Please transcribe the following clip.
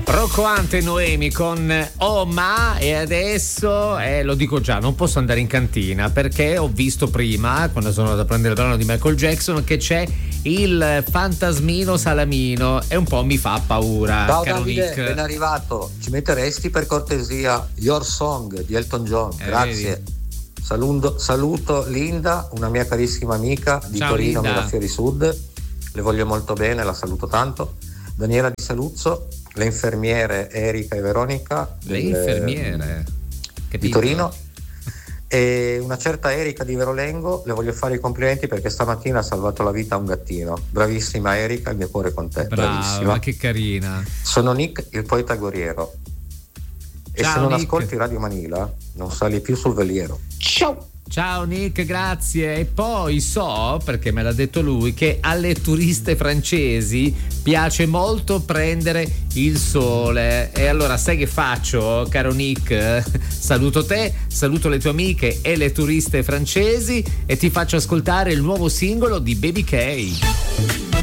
Rocco Hunt e Noemi con Oh Ma, e adesso lo dico già, non posso andare in cantina perché ho visto prima, quando sono andato a prendere il brano di Michael Jackson, che c'è il fantasmino salamino e un po' mi fa paura. Ciao caro Davide, Nick. ben arrivato. Ci metteresti per cortesia Your Song di Elton John? Grazie. Saluto Linda, una mia carissima amica di Ciao, Torino, Linda. Mirafiori Sud. Le voglio molto bene, la saluto tanto. Daniela di Saluzzo, le infermiere Erika e Veronica. Le infermiere di Torino. E una certa Erika di Verolengo, le voglio fare i complimenti perché stamattina ha salvato la vita a un gattino. Bravissima Erika, il mio cuore con te. Bravissima. Brava, che carina. Sono Nick, il poeta guerriero. E Ciao, se non Nick. ascolti Radio Manila non sali più sul veliero. Ciao. Ciao Nick, grazie. E poi so, perché me l'ha detto lui, che alle turiste francesi piace molto prendere il sole. E allora sai che faccio, caro Nick? Saluto te, saluto le tue amiche e le turiste francesi e ti faccio ascoltare il nuovo singolo di Baby K.